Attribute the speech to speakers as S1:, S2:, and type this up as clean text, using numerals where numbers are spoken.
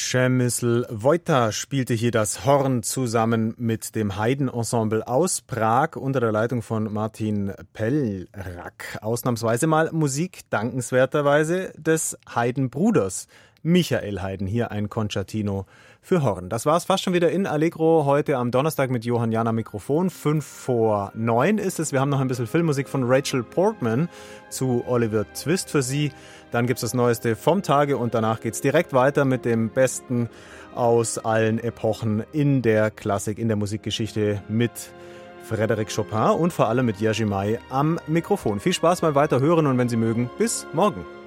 S1: Przemysl Wojta spielte hier das Horn zusammen mit dem Haydn-Ensemble aus Prag unter der Leitung von Martin Pelrak. Ausnahmsweise mal Musik dankenswerterweise des Haydn-Bruders Michael Haydn. Hier ein Concertino für Horn. Das war's fast schon wieder in Allegro heute am Donnerstag mit Johann Jahn am Mikrofon. 8:55 ist es. Wir haben noch ein bisschen Filmmusik von Rachel Portman zu Oliver Twist für Sie. Dann gibt's das Neueste vom Tage und danach geht's direkt weiter mit dem Besten aus allen Epochen in der Klassik, in der Musikgeschichte mit Frédéric Chopin und vor allem mit Jerzy May am Mikrofon. Viel Spaß beim Weiterhören und wenn Sie mögen, bis morgen.